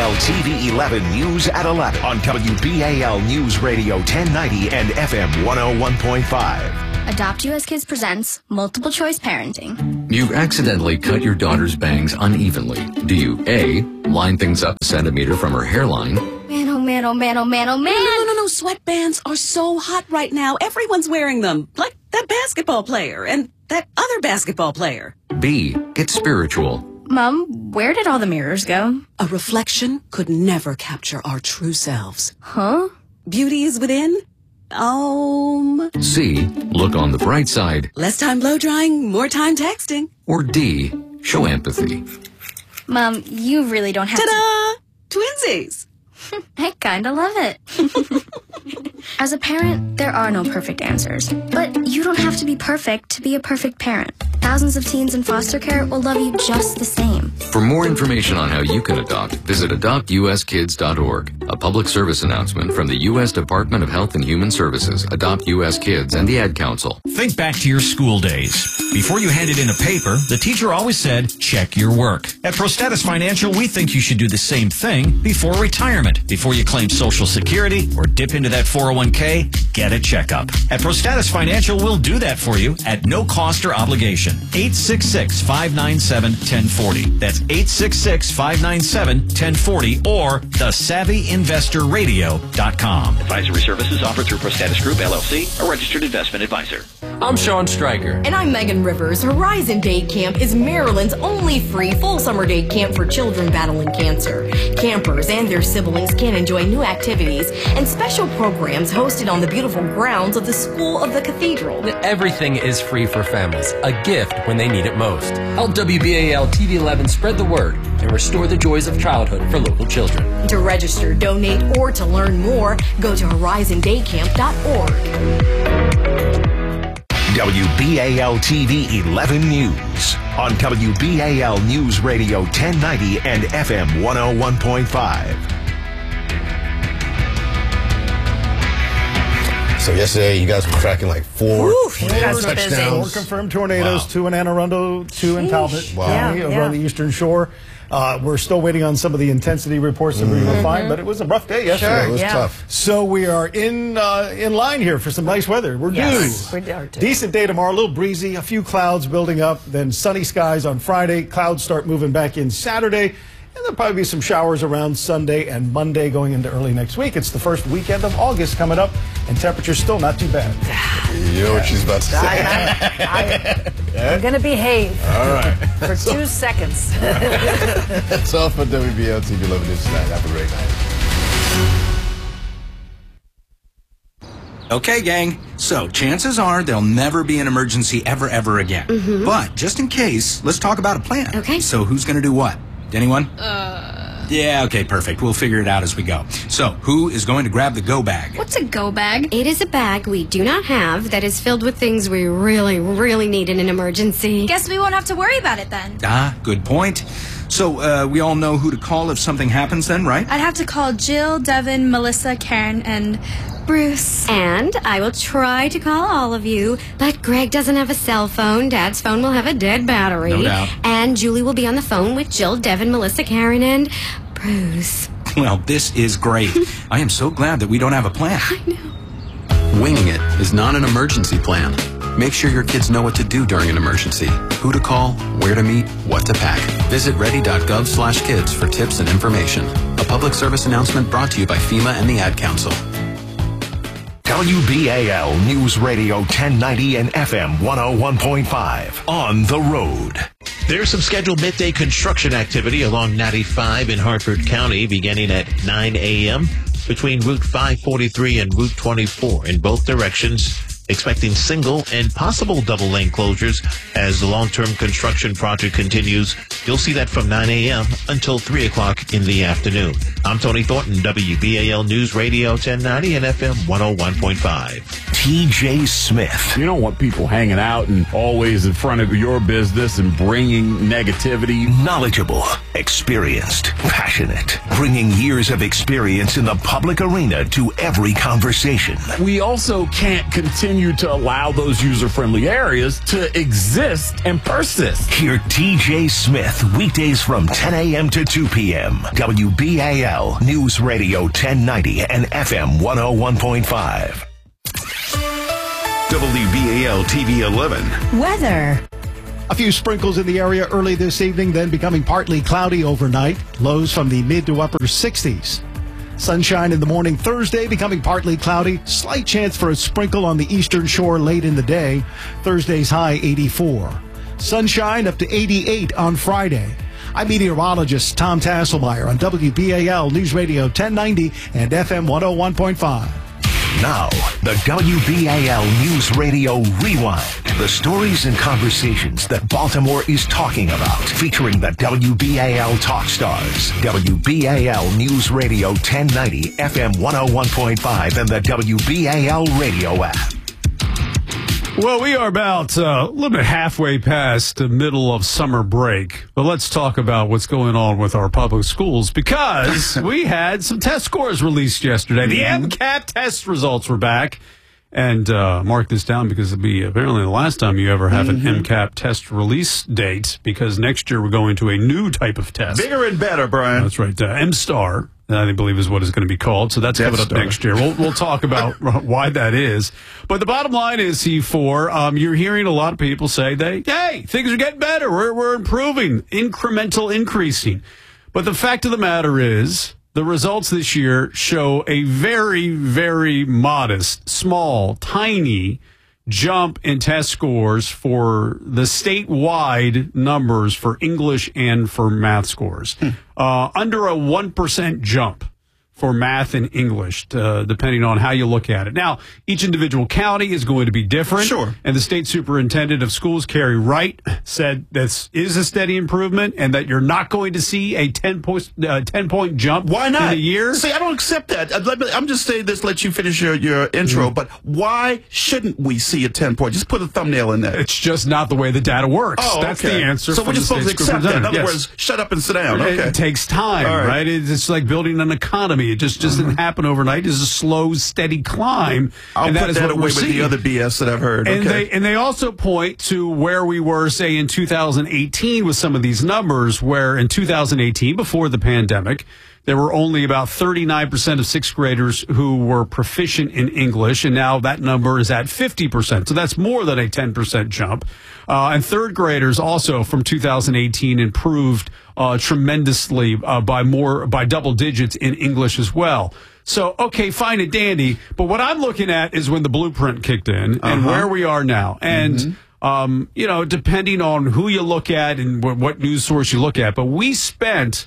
WBAL TV 11 News at 11 on WBAL News Radio 1090 and FM 101.5. Adopt US Kids presents Multiple Choice Parenting. You've accidentally cut your daughter's bangs unevenly. Do you A, line things up a centimeter from her hairline? Man, oh man, oh man, oh man, oh man. No. Sweatbands are so hot right now. Everyone's wearing them. Like that basketball player and that other basketball player. B, get spiritual. Mom, where did all the mirrors go? A reflection could never capture our true selves. Huh? Beauty is within. C, look on the bright side. Less time blow drying, more time texting. Or D, show empathy. Mom, you really don't have Ta-da! Twinsies. I kinda love it. As a parent, there are no perfect answers. But you don't have to be perfect to be a perfect parent. Thousands of teens in foster care will love you just the same. For more information on how you can adopt, visit adoptuskids.org. A public service announcement from the U.S. Department of Health and Human Services, Adopt U.S. Kids, and the Ad Council. Think back to your school days. Before you handed in a paper, the teacher always said, check your work. At ProStatus Financial, we think you should do the same thing before retirement. Before you claim Social Security or dip into that 401k, get a checkup. At ProStatus Financial, we'll do that for you at no cost or obligation. 866-597-1040. That's 866-597-1040 or thesavvyinvestorradio.com. Advisory services offered through ProStatus Group, LLC, a registered investment advisor. I'm Sean Stryker. And I'm Megan Rivers. Horizon Date Camp is Maryland's only free full summer date camp for children battling cancer. Campers and their siblings can enjoy new activities and special programs hosted on the beautiful grounds of the School of the Cathedral. Everything is free for families, a gift when they need it most. Help WBAL TV 11 spread the word and restore the joys of childhood for local children. To register, donate, or to learn more, go to horizondatecamp.org. WBAL TV 11 News on WBAL News Radio 1090 and FM 101.5. So yesterday, you guys were tracking like four 4 touchdowns. confirmed tornadoes, 2 in Anne Arundel, 2 in Talbot County over on the Eastern Shore. We're still waiting on some of the intensity reports that we will find, but it was a rough day yesterday. Sure, it was tough. So we are in line here for some nice weather. We're due. We are too. Decent day tomorrow, a little breezy, a few clouds building up, then sunny skies on Friday. Clouds start moving back in Saturday. And there'll probably be some showers around Sunday and Monday going into early next week. It's the first weekend of August coming up, and temperature's still not too bad. You know what she's about to say. I'm going to behave. All right. For 2 seconds. That's all for WBL TV 11 News tonight. Have a great night. Okay, gang. So, chances are there'll never be an emergency ever again. But, just in case, let's talk about a plan. Okay. So, who's going to do what? Anyone? Yeah, okay, perfect. We'll figure it out as we go. So, who is going to grab the go bag? What's a go bag? It is a bag we do not have that is filled with things we really need in an emergency. Guess we won't have to worry about it then. Ah, good point. So, we all know who to call if something happens then, right? I'd have to call Jill, Devin, Melissa, Karen, and Bruce. And I will try to call all of you, but Greg doesn't have a cell phone. Dad's phone will have a dead battery. No doubt. And Julie will be on the phone with Jill, Devin, Melissa, Karen, and Bruce. Well, this is great. I am so glad that we don't have a plan. I know. Winging it is not an emergency plan. Make sure your kids know what to do during an emergency, who to call, where to meet, what to pack. Visit ready.gov/kids for tips and information. A public service announcement brought to you by FEMA and the Ad Council. WBAL News Radio 1090 and FM 101.5 on the road. There's some scheduled midday construction activity along 95 in Hartford County beginning at 9 a.m. between Route 543 and Route 24 in both directions. Expecting single and possible double lane closures as the long-term construction project continues. You'll see that from 9 a.m. until 3 o'clock in the afternoon. I'm Tony Thornton, WBAL News Radio 1090 and FM 101.5. TJ Smith. You don't want people hanging out and always in front of your business and bringing negativity. Knowledgeable, experienced, passionate, bringing years of experience in the public arena to every conversation. We also can't continue continue to allow those user-friendly areas to exist and persist. Hear TJ Smith weekdays from 10 a.m. to 2 p.m. WBAL News Radio 1090 and FM 101.5. WBAL TV 11. Weather. A few sprinkles in the area early this evening, then becoming partly cloudy overnight. Lows from the mid to upper 60s. Sunshine in the morning Thursday, becoming partly cloudy. Slight chance for a sprinkle on the eastern shore late in the day. Thursday's high 84. Sunshine up to 88 on Friday. I'm meteorologist Tom Tasselmeyer on WBAL News Radio 1090 and FM 101.5. Now, the WBAL News Radio Rewind. The stories and conversations that Baltimore is talking about. Featuring the WBAL Talk Stars. WBAL News Radio 1090, FM 101.5, and the WBAL Radio app. Well, we are about a little bit halfway past the middle of summer break, but let's talk about what's going on with our public schools, because we had some test scores released yesterday. The MCAT test results were back, and mark this down because it'll be apparently the last time you ever have an MCAT test release date, because next year we're going to a new type of test. Bigger and better, Brian. That's right, MSTAR. I believe is what it's going to be called. So that's coming up next year. We'll talk about why that is. But the bottom line is, C4, you're hearing a lot of people say hey, things are getting better. We're improving, incremental increasing. But the fact of the matter is, the results this year show a very, very modest, small, tiny jump in test scores for the statewide numbers for English and for math scores. Under a 1% jump for math and English, depending on how you look at it. Now, each individual county is going to be different. Sure. And the state superintendent of schools, Carrie Wright, said this is a steady improvement and that you're not going to see a 10-point jump. Why not? In a year. See, I don't accept that. I'm just saying this, let you finish your intro, but why shouldn't we see a 10-point? Just put a thumbnail in there. It's just not the way the data works. Oh, That's the answer. So we're just supposed to accept that. In other words, shut up and sit down. Okay. It takes time, right? It's like building an economy. It just doesn't happen overnight. It's a slow, steady climb. I'll put that away with the other BS that I've heard. And they also point to where we were, say, in 2018 with some of these numbers, where in 2018, before the pandemic, there were only about 39% of sixth graders who were proficient in English, and now that number is at 50%. So that's more than a 10% jump. And third graders also from 2018 improved tremendously by double digits in English as well. So, okay, fine and dandy. But what I'm looking at is when the blueprint kicked in and where we are now. And, depending on who you look at and what news source you look at, but we spent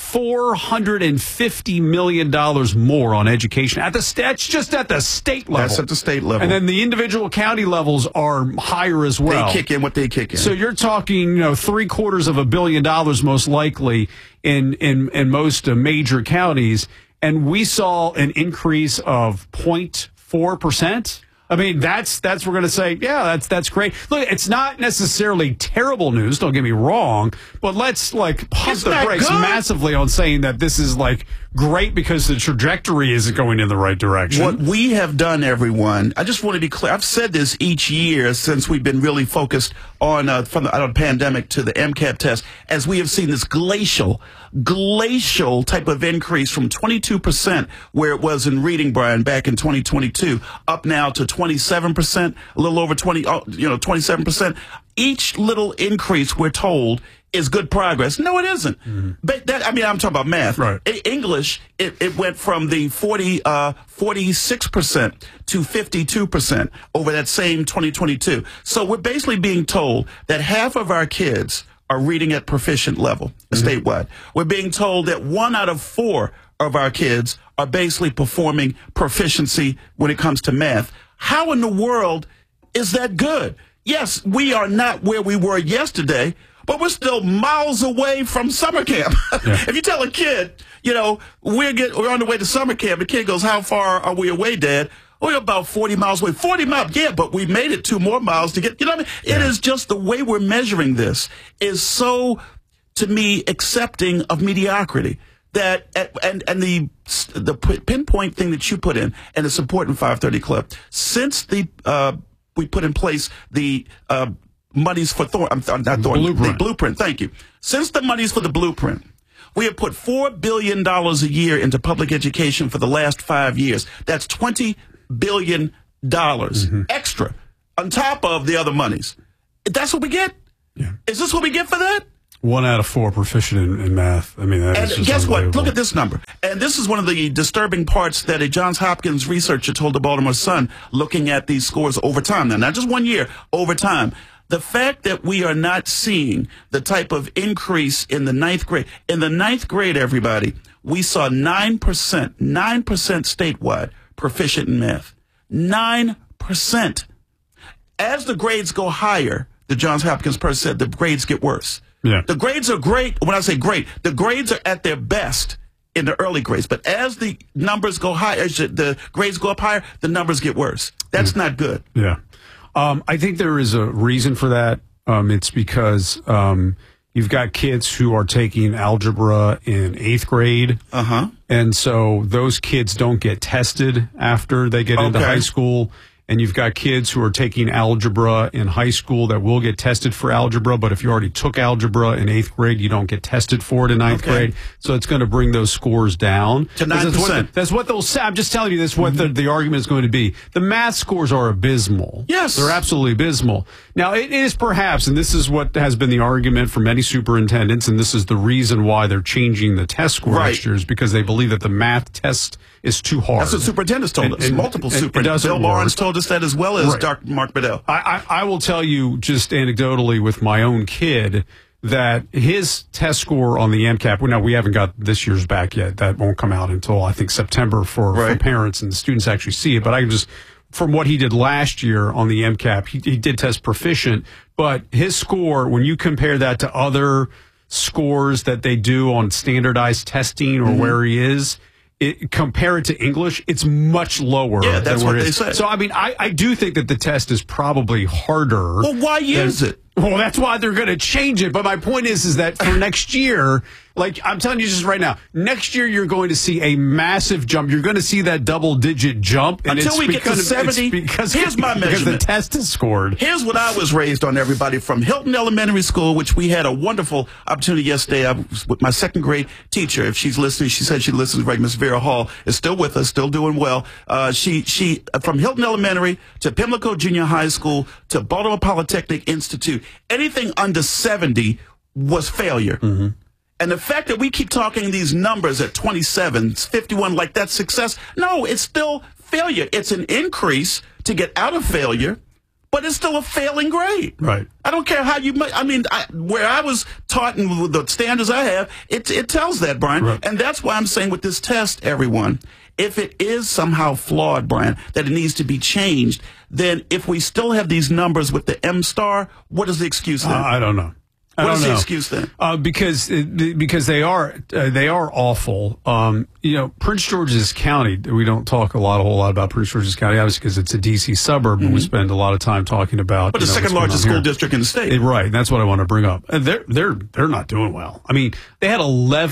$450 million more on education that's just at the state level. That's at the state level. And then the individual county levels are higher as well. They kick in what they kick in. So you're talking, $750 million most likely in most major counties. And we saw an increase of 0.4%. I mean, that's we're going to say, yeah, that's great. Look, it's not necessarily terrible news, don't get me wrong, but let's pump the brakes massively on saying that this is great because the trajectory isn't going in the right direction. What we have done, everyone, I just want to be clear. I've said this each year since we've been really focused on from the pandemic to the MCAT test, as we have seen this glacial type of increase from 22% where it was in reading, Brian, back in 2022, up now to 27%, a little over 27%. Each little increase, we're told, is good progress. No, it isn't. But I'm talking about math. Right. English, it went from the 46% to 52% over that same 2022. So we're basically being told that half of our kids are reading at proficient level statewide. We're being told that 1 out of 4 of our kids are basically performing proficiency when it comes to math. How in the world is that good? Yes, we are not where we were yesterday, but we're still miles away from summer camp. Yeah. If you tell a kid, we're on the way to summer camp, the kid goes, how far are we away, Dad? We're about 40 miles away. 40 miles, yeah, but we made it 2 more miles to get, what I mean? Yeah. It is just the way we're measuring this is so, to me, accepting of mediocrity. That and the pinpoint thing that you put in, and it's important, 530 Club, since the we put in place the monies for the blueprint. Thank you. Since the monies for the blueprint, we have put $4 billion a year into public education for the last 5 years. That's $20 billion extra on top of the other monies. That's what we get? Yeah. Is this what we get for that? 1 out of 4 proficient in math. I mean, that's just guess what? Look at this number. And this is one of the disturbing parts that a Johns Hopkins researcher told the Baltimore Sun, looking at these scores over time. Now, not just 1 year, over time. The fact that we are not seeing the type of increase in the 9th grade. In the 9th grade, everybody, we saw 9% statewide proficient in math. 9%. As the grades go higher, the Johns Hopkins person said the grades get worse. Yeah. The grades are great. When I say great, the grades are at their best in the early grades. But as the numbers go higher, as the grades go up higher, the numbers get worse. That's not good. Yeah. I think there is a reason for that. It's because you've got kids who are taking algebra in 8th grade. And so those kids don't get tested after they get into high school. And you've got kids who are taking algebra in high school that will get tested for algebra. But if you already took algebra in 8th grade, you don't get tested for it in 9th grade. So it's going to bring those scores down. To 9%. That's what they'll say. I'm just telling you this, what the argument is going to be. The math scores are abysmal. Yes. They're absolutely abysmal. Now, it is perhaps, and this is what has been the argument for many superintendents, and this is the reason why they're changing the test score next year, is because they believe that the math test is too hard. That's what superintendents told us. Multiple superintendents. Bill Barnes told us that as well as Dr. Mark Bedell. I will tell you just anecdotally with my own kid that his test score on the MCAP, now we haven't got this year's back yet. That won't come out until I think September for parents and the students actually see it. But I can just, from what he did last year on the MCAP, he did test proficient. But his score, when you compare that to other scores that they do on standardized testing or where he is, compare it to English, it's much lower. Yeah, that's what they say. So, I mean, I do think that the test is probably harder. Well, why use it? Well, that's why they're going to change it. But my point is that for next year, like I'm telling you just right now, next year you're going to see a massive jump. You're going to see that double-digit jump. And until we get to 70, here's my measurement. Because the test is scored. Here's what I was raised on, everybody, from Hilton Elementary School, which we had a wonderful opportunity yesterday. I was with my 2nd grade teacher. If she's listening, she said she listens, right? Miss Vera Hall is still with us, still doing well. She from Hilton Elementary to Pimlico Junior High School to Baltimore Polytechnic Institute, anything under 70 was failure. And the fact that we keep talking these numbers at 27, 51, like that's success, no, it's still failure. It's an increase to get out of failure, but it's still a failing grade. Right. I don't care how you, I mean, where I was taught and with the standards I have, it tells that, Brian. Right. And that's why I'm saying with this test, everyone, if it is somehow flawed, Brian, that it needs to be changed, then if we still have these numbers with the M-star, what is the excuse then? I don't know. What is the excuse then? Because they are awful. You know, Prince George's County. We don't talk a whole lot about Prince George's County, obviously, because it's a D.C. suburb, and we spend a lot of time talking about. But the second largest school district in the state, right? That's what I want to bring up. They're not doing well. I mean, they had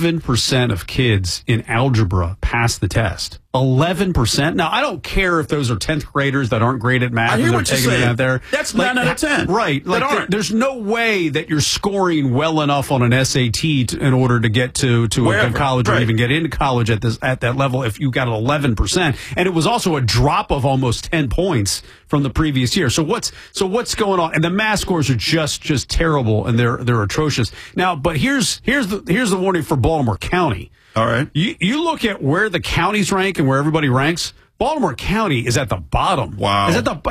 11% of kids in algebra pass the test. 11%. Now, I don't care if those are 10th graders that aren't great at math. I hear what you're saying. Out there. That's 9 out of 10. Right. Like there's no way that you're scoring well enough on an SAT in order to get to a college or even get into college at that level if you got an 11%. And it was also a drop of almost 10 points from the previous year. So what's going on? And the math scores are just terrible, and they're atrocious. Now, but here's the warning for Baltimore County. All right. You look at where the counties rank and where everybody ranks. Baltimore County is at the bottom. Wow.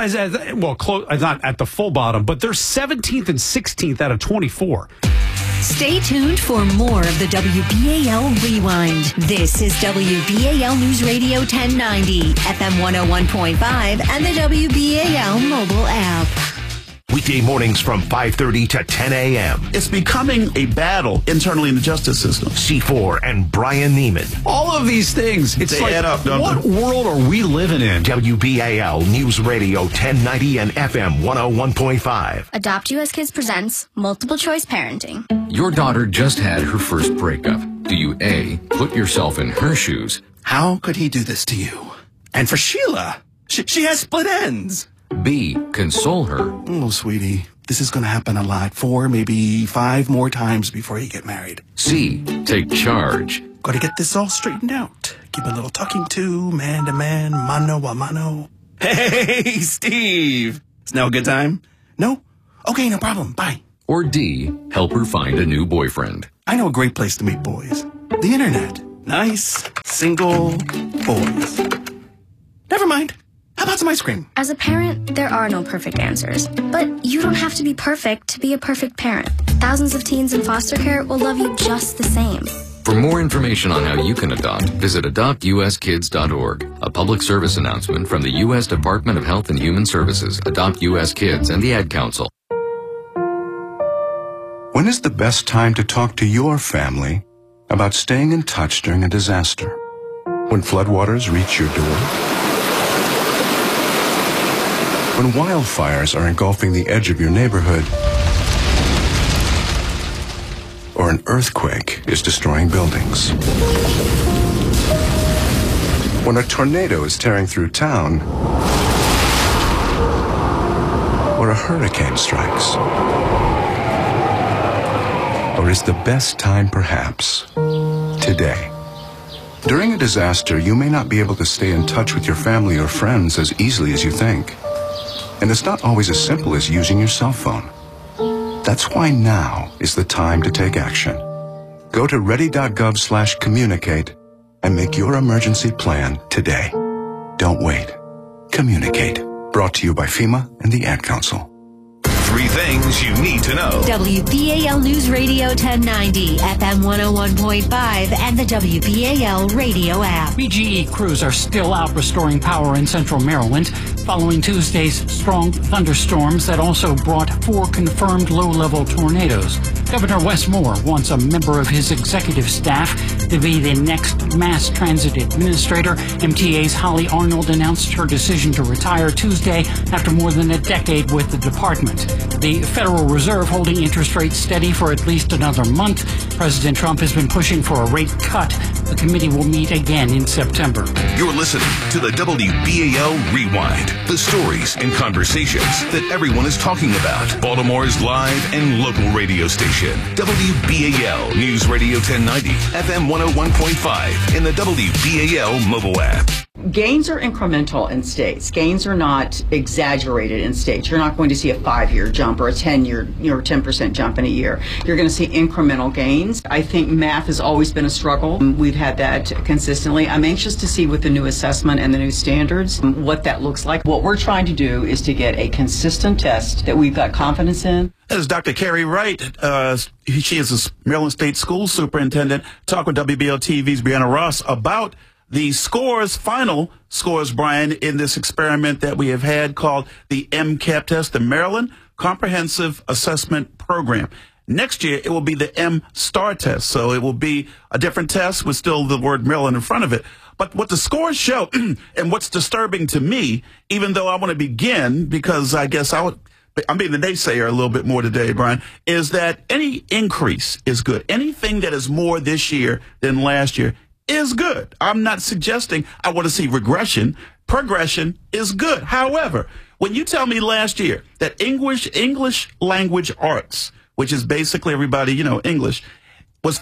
Close. It's not at the full bottom, but they're 17th and 16th out of 24. Stay tuned for more of the WBAL Rewind. This is WBAL News Radio 1090, FM 101.5, and the WBAL mobile app. Weekday mornings from 5:30 to 10 a.m. It's becoming a battle internally in the justice system. C4 and Brian Neiman. All of these things. They add up, don't what they? world are we living in? WBAL News Radio 1090 and FM 101.5. Adopt US Kids presents Multiple Choice Parenting. Your daughter just had her first breakup. Do you A, put yourself in her shoes? How could he do this to you? And for Sheila, she has split ends. B. Console her. Oh, sweetie, this is going to happen a lot. 4, maybe 5 more times before you get married. C. Take charge. Got to get this all straightened out. Keep a little talking to, man to man, mano a mano. Hey, Steve. Is now a good time? No? Okay, no problem. Bye. Or D. Help her find a new boyfriend. I know a great place to meet boys. The internet. Nice, single boys. Never mind. How about some ice cream? As a parent, there are no perfect answers. But you don't have to be perfect to be a perfect parent. Thousands of teens in foster care will love you just the same. For more information on how you can adopt, visit adoptuskids.org. A public service announcement from the U.S. Department of Health and Human Services, Adopt U.S. Kids, and the Ad Council. When is the best time to talk to your family about staying in touch during a disaster? When floodwaters reach your door? When wildfires are engulfing the edge of your neighborhood? Or an earthquake is destroying buildings? When a tornado is tearing through town? Or a hurricane strikes? Or is the best time perhaps today? During a disaster, you may not be able to stay in touch with your family or friends as easily as you think. And it's not always as simple as using your cell phone. That's why now is the time to take action. Go to ready.gov/communicate and make your emergency plan today. Don't wait. Communicate. Brought to you by FEMA and the Ad Council. 3 things you need to know. WBAL News Radio 1090, FM 101.5, and the WBAL radio app. BGE crews are still out restoring power in central Maryland following Tuesday's strong thunderstorms that also brought 4 confirmed low-level tornadoes. Governor Wes Moore wants a member of his executive staff to be the next mass transit administrator. MTA's Holly Arnold announced her decision to retire Tuesday after more than a decade with the department. The Federal Reserve holding interest rates steady for at least another month. President Trump has been pushing for a rate cut. The committee will meet again in September. You're listening to the WBAL Rewind. The stories and conversations that everyone is talking about. Baltimore's live and local radio station. WBAL News Radio 1090, FM 101.5, and the WBAL mobile app. Gains are incremental in states. Gains are not exaggerated in states. You're not going to see a 5-year jump or a 10-year, 10% jump in a year. You're going to see incremental gains. I think math has always been a struggle. We've had that consistently. I'm anxious to see with the new assessment and the new standards what that looks like. What we're trying to do is to get a consistent test that we've got confidence in. That is Dr. Carrie Wright. She is a Maryland State School Superintendent. Talk with WBL TV's Brianna Ross about the final scores, Brian, in this experiment that we have had called the MCAP test, the Maryland Comprehensive Assessment Program. Next year, it will be the M-STAR test. So it will be a different test with still the word Maryland in front of it. But what the scores show, and what's disturbing to me, even though I want to begin, because I guess I'm being the naysayer a little bit more today, Brian, is that any increase is good. Anything that is more this year than last year is good. I'm not suggesting I want to see regression. Progression is good. However, when you tell me last year that English language arts, which is basically everybody, English, was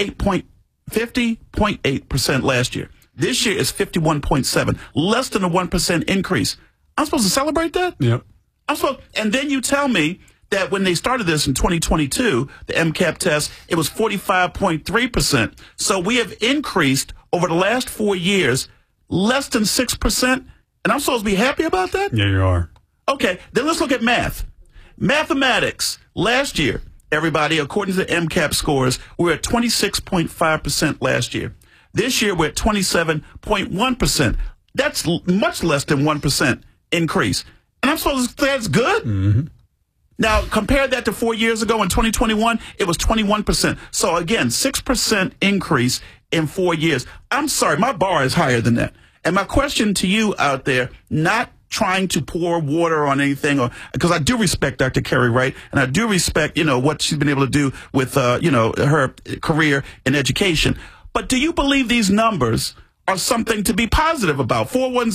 50.8% last year. This year is 51.7, less than a 1% increase. I'm supposed to celebrate that? Yep. And then you tell me that when they started this in 2022, the MCAP test, it was 45.3%. So we have increased over the last 4 years less than 6%. And I'm supposed to be happy about that? Yeah, you are. Okay, then let's look at math. Mathematics. Last year, everybody, according to the MCAP scores, we were at 26.5% last year. This year, we're at 27.1%. That's much less than 1% increase. And I'm supposed to say that's good? Mm-hmm. Now, compare that to 4 years ago in 2021, it was 21%. So again, 6% increase in 4 years. I'm sorry, my bar is higher than that. And my question to you out there, not trying to pour water on anything, or because I do respect Dr. Carrie Wright, and I do respect, what she's been able to do with, her career in education. But do you believe these numbers are something to be positive about.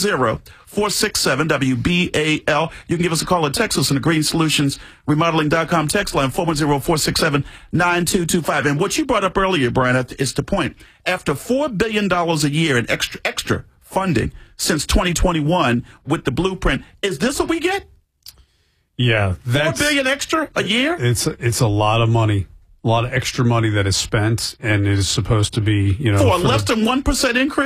410-467-WBAL. You can give us a call or text us on the Green Solutions Remodeling.com text line, 410-467-9225. And what you brought up earlier, Brian, is the point. After $4 billion a year in extra funding since 2021 with the blueprint, is this what we get? Yeah. $4 billion extra a year? It's a lot of money. A lot of extra money that is spent, and it is supposed to be, for less than 1% increase?